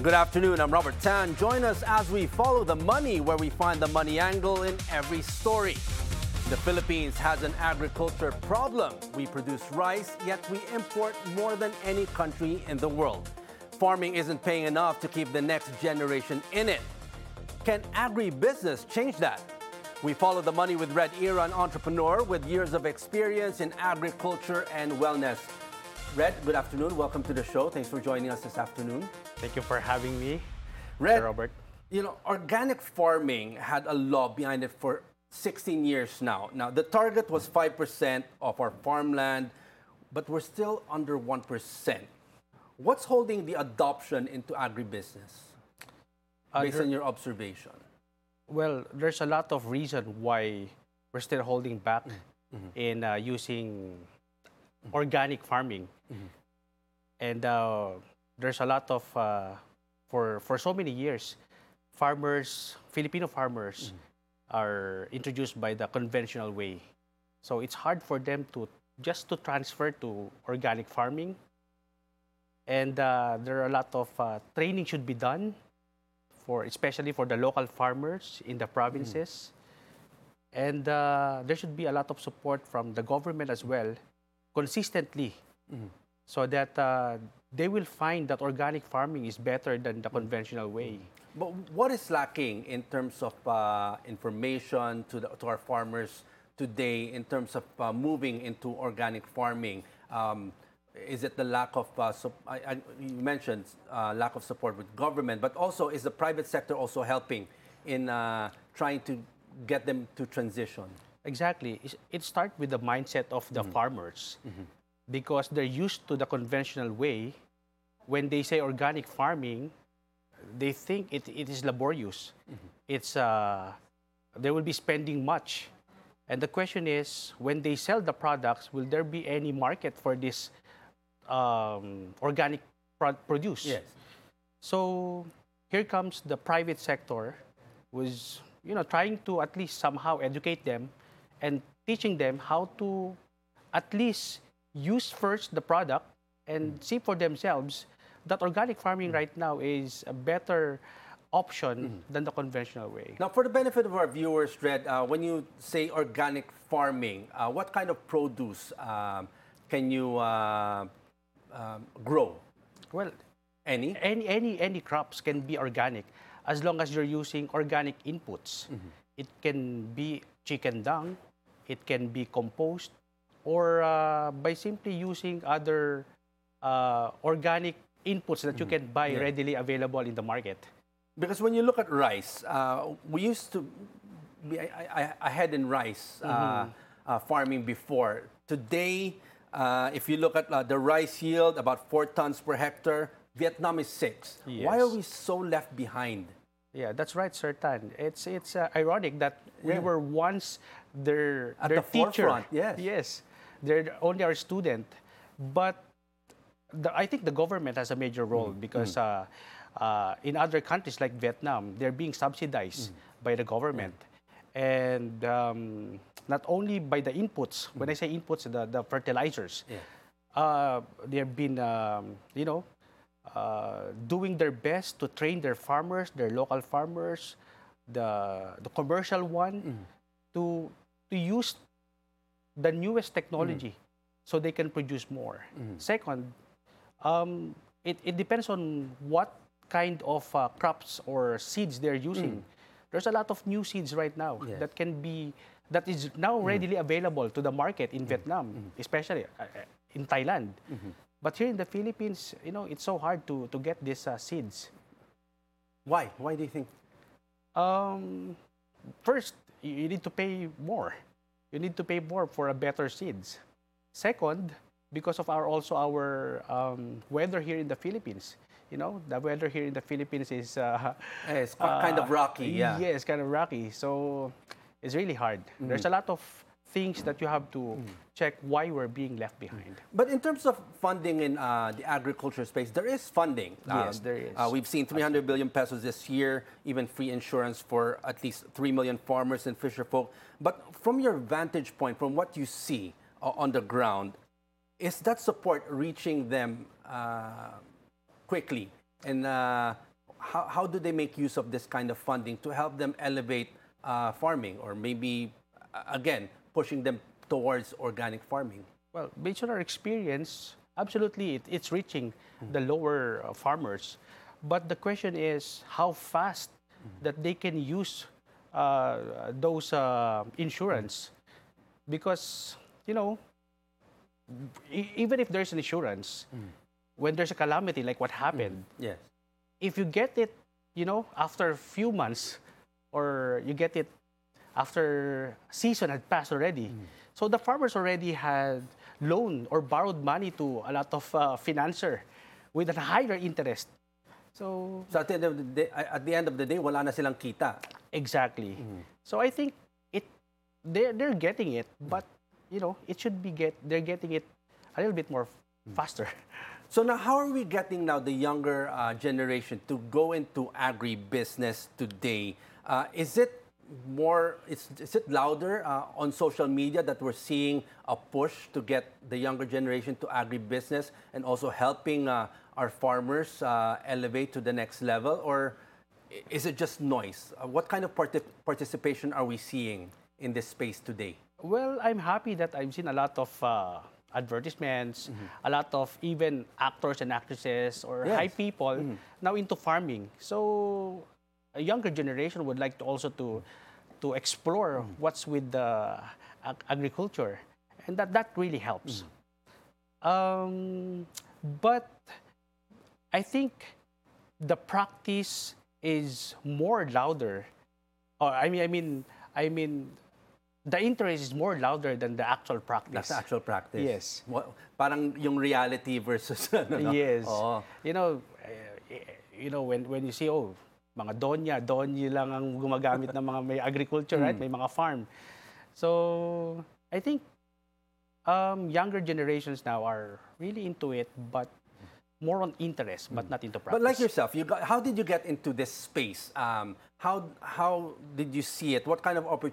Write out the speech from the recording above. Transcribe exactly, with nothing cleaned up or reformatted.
Good afternoon, I'm Robert Tan. Join us as we follow the money, where we find the money angle in every story. The Philippines has an agriculture problem. We produce rice, yet we import more than any country in the world. Farming isn't paying enough to keep the next generation in it. Can agribusiness change that? We follow the money with Red Era, an entrepreneur with years of experience in agriculture and wellness. Red, good afternoon. Welcome to the show. Thanks for joining us this afternoon. Thank you for having me, Red, Sir Robert. You know, organic farming had a law behind it for sixteen years now. Now, the target was five percent of our farmland, but we're still under one percent. What's holding the adoption into agribusiness, based Under- on your observation? Well, there's a lot of reason why we're still holding back in uh, using organic farming. And uh, there's a lot of, uh, for, for so many years, farmers, Filipino farmers are introduced by the conventional way. So it's hard for them to just to transfer to organic farming. And uh, there are a lot of uh, training should be done for, especially for the local farmers in the provinces. And uh, there should be a lot of support from the government as well, consistently, so that uh, they will find that organic farming is better than the conventional way. But what is lacking in terms of uh, information to, the, to our farmers today in terms of uh, moving into organic farming? Um, is it the lack of, uh, sup- I, I, you mentioned uh, lack of support with government, but also is the private sector also helping in uh, trying to get them to transition? Exactly. It's- It starts with the mindset of the farmers, because they're used to the conventional way. When they say organic farming, they think it, it is laborious. It's uh, they will be spending much. And the question is, when they sell the products, will there be any market for this um, organic pro- produce? Yes. So here comes the private sector, was you know trying to at least somehow educate them and teaching them how to at least use first the product and see for themselves that organic farming right now is a better option than the conventional way. Now, for the benefit of our viewers, Red, uh, when you say organic farming, uh, what kind of produce um, can you uh, um, grow? Well, Any? any any any crops can be organic as long as you're using organic inputs. It can be chicken dung, it can be compost, or uh, by simply using other uh, organic inputs that you can buy Yeah. readily available in the market. Because when you look at rice, uh, we used to be I- I- ahead in rice uh, uh, farming before. Today, uh, if you look at uh, the rice yield, about four tons per hectare, Vietnam is six. Why are Yes. we so left behind? Yeah, that's right, Sir Tan. It's it's uh, ironic that we Yeah. were once their At their the teacher. forefront, yes. Yes, they're only our student, but the, I think the government has a major role because uh, uh, in other countries like Vietnam, they're being subsidized by the government, and um, not only by the inputs. When I say inputs, the the fertilizers. Yeah. Uh, they've been, um, you know, uh, doing their best to train their farmers, their local farmers, the the commercial one, to to use the newest technology so they can produce more. Second, um, it, it depends on what kind of uh, crops or seeds they're using. There's a lot of new seeds right now Yes. that can be that is now readily available to the market in Vietnam, especially uh, uh, in Thailand. But here in the Philippines, you know, it's so hard to to get these uh, seeds. Why? Why do you think? Um, first, you you need to pay more. You need to pay more for a better seeds. Second, because of our also our um, weather here in the Philippines. You know, the weather here in the Philippines is uh, Eh, it's quite kind of rocky, yeah. Yes, kind of rocky. So it's really hard. There's a lot of things that you have to check why we're being left behind. But in terms of funding in uh, the agriculture space, there is funding. Yes, Um, there is. Uh, we've seen three hundred billion pesos this year, even free insurance for at least three million farmers and fisherfolk. But from your vantage point, from what you see uh, on the ground, is that support reaching them uh, quickly? And uh, how, how do they make use of this kind of funding to help them elevate uh, farming, or maybe, uh, again, pushing them towards organic farming? Well, based on our experience, absolutely, it, it's reaching mm-hmm. the lower uh, farmers. But the question is how fast mm-hmm. that they can use uh, those uh, insurance. Mm-hmm. Because, you know, e even if there's an insurance, mm-hmm. when there's a calamity like what happened, mm-hmm. yes. if you get it, you know, after a few months, or you get it after season had passed already, mm-hmm. so the farmers already had loaned or borrowed money to a lot of uh, financer with a higher interest. So, so at the end of the day, at the end of the day, wala na silang kita. Exactly. Mm-hmm. So I think it they're they're getting it, but you know it should be get they're getting it a little bit more mm-hmm. faster. So now, how are we getting now the younger uh, generation to go into agribusiness today? Uh, is it more, is, is it louder uh, on social media that we're seeing a push to get the younger generation to agribusiness and also helping uh, our farmers uh, elevate to the next level? Or is it just noise? Uh, what kind of partic participation are we seeing in this space today? Well, I'm happy that I've seen a lot of uh, advertisements, mm-hmm. a lot of even actors and actresses or yes. high people mm-hmm. now into farming. So a younger generation would like to also to to explore mm-hmm. what's with the ag agriculture, and that that really helps. Mm-hmm. um, but I think the practice is more louder. Or I mean, I mean, I mean. The interest is more louder than the actual practice. That's the actual practice. Yes. What, parang yung reality versus ano, no? Yes. Oh. You know, uh, you know when when you see oh, mga donya, donyi lang ang gumagamit ng mga may agriculture, right? May mga farm. So, I think um, younger generations now are really into it, but more on interest, but not into practice. But like yourself, you got, how did you get into this space? Um, how how did you see it? What kind of oppor